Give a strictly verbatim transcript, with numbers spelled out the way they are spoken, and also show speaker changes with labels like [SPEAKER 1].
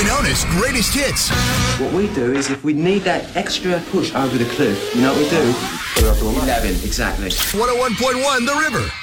[SPEAKER 1] formerly known as Greatest Hits.
[SPEAKER 2] What we do is if we need that extra push over the cliff, you know what we do? Put it up to eleven, exactly.
[SPEAKER 1] one oh one point one The River.